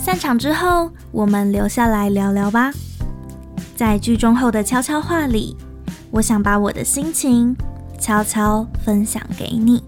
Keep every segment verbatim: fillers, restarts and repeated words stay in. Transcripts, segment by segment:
散场之后，我们留下来聊聊吧。在剧终后的悄悄话里，我想把我的心情悄悄分享给你。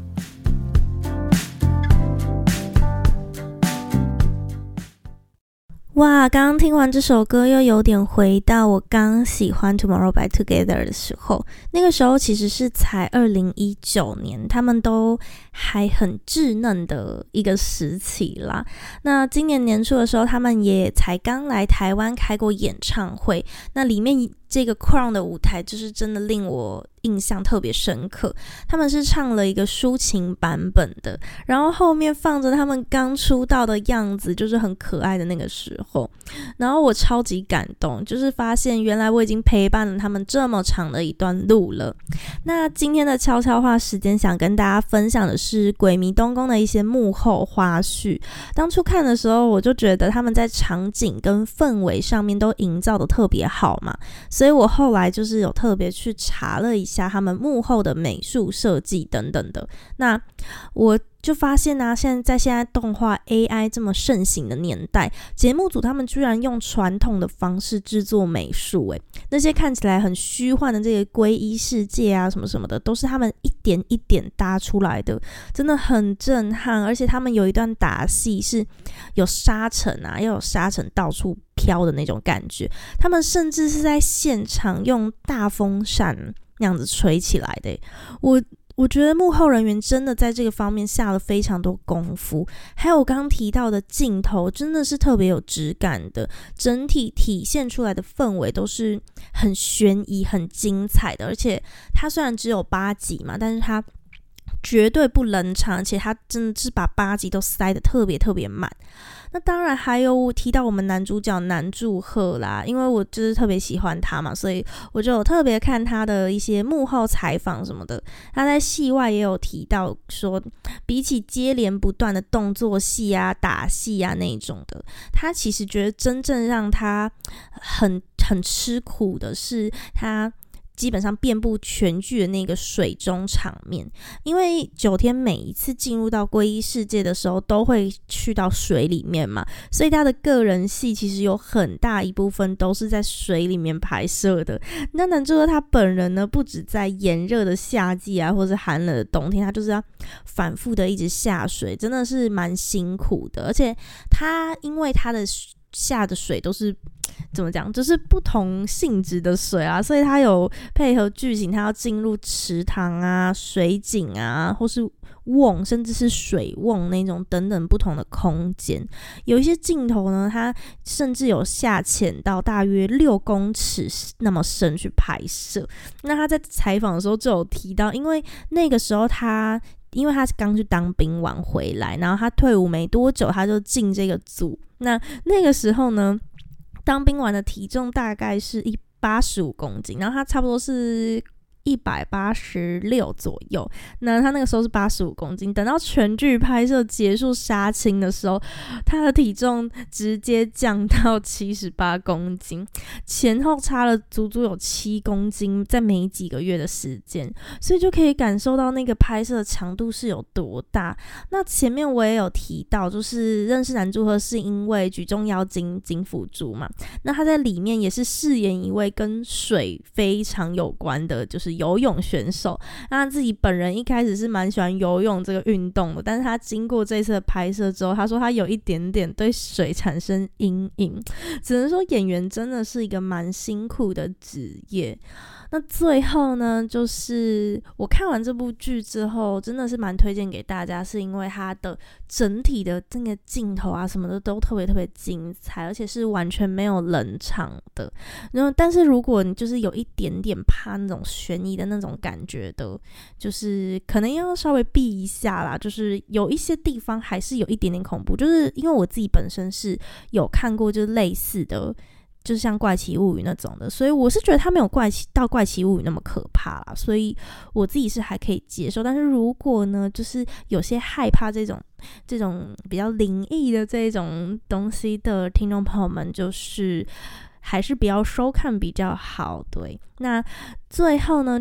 哇，刚刚听完这首歌，又有点回到我刚喜欢 Tomorrow by Together 的时候。那个时候其实是才二零一九年，他们都还很稚嫩的一个时期啦。那今年年初的时候，他们也才刚来台湾开过演唱会，那里面这个 Crown 的舞台就是真的令我印象特别深刻。他们是唱了一个抒情版本的，然后后面放着他们刚出道的样子，就是很可爱的那个时候，然后我超级感动，就是发现原来我已经陪伴了他们这么长的一段路了。那今天的悄悄话时间，想跟大家分享的是鬼迷东宫的一些幕后花絮。当初看的时候，我就觉得他们在场景跟氛围上面都营造的特别好嘛，所以我后来就是有特别去查了一下他们幕后的美术设计等等的。那我就发现啊，现在在现在动画 A I 这么盛行的年代，节目组他们居然用传统的方式制作美术，诶，那些看起来很虚幻的这个皈依世界啊什么什么的，都是他们一点一点搭出来的，真的很震撼。而且他们有一段打戏是有沙尘啊，要有沙尘到处飘的那种感觉，他们甚至是在现场用大风扇那样子吹起来的。我我觉得幕后人员真的在这个方面下了非常多功夫，还有我刚刚提到的镜头真的是特别有质感的，整体体现出来的氛围都是很悬疑很精彩的。而且它虽然只有八集嘛，但是它绝对不冷场，而且它真的是把八集都塞得特别特别满。那当然还有我提到我们男主角南柱赫啦，因为我就是特别喜欢他嘛，所以我就有特别看他的一些幕后采访什么的。他在戏外也有提到说，比起接连不断的动作戏啊、打戏啊那种的，他其实觉得真正让他很很吃苦的是他基本上遍布全剧的那个水中场面。因为九天每一次进入到皈依世界的时候都会去到水里面嘛，所以他的个人戏其实有很大一部分都是在水里面拍摄的。那男主角他本人呢，不止在炎热的夏季啊或是寒冷的冬天，他就是要反复的一直下水，真的是蛮辛苦的。而且他因为他的下的水都是怎么讲，就是不同性质的水啊，所以它有配合剧情，它要进入池塘啊、水井啊，或是瓮，甚至是水瓮那种等等不同的空间。有一些镜头呢，它甚至有下潜到大约六公尺那么深去拍摄。那他在采访的时候就有提到，因为那个时候他因为他刚去当兵完回来，然后他退伍没多久他就进这个组。那那个时候呢，当兵完的体重大概是一八十五公斤，然后他差不多是一百八十六左右，那他那个时候是八十五公斤。等到全剧拍摄结束杀青的时候，他的体重直接降到七十八公斤，前后差了足足有七公斤，在没几个月的时间，所以就可以感受到那个拍摄的强度是有多大。那前面我也有提到，就是认识男主赫是因为举重妖精金福珠嘛，那他在里面也是饰演一位跟水非常有关的，就是游泳选手。那他自己本人一开始是蛮喜欢游泳这个运动的，但是他经过这次的拍摄之后，他说他有一点点对水产生阴影。只能说演员真的是一个蛮辛苦的职业。那最后呢，就是我看完这部剧之后真的是蛮推荐给大家，是因为它的整体的这个镜头啊什么的都特别特别精彩，而且是完全没有冷场的。然后但是如果你就是有一点点怕那种悬疑的那种感觉的，就是可能要稍微避一下啦，就是有一些地方还是有一点点恐怖，就是因为我自己本身是有看过就是类似的，就是像怪奇物语那种的，所以我是觉得它没有怪奇到怪奇物语那么可怕啦，所以我自己是还可以接受。但是如果呢，就是有些害怕这种这种比较灵异的这种东西的听众朋友们，就是还是不要收看比较好。对，那最后呢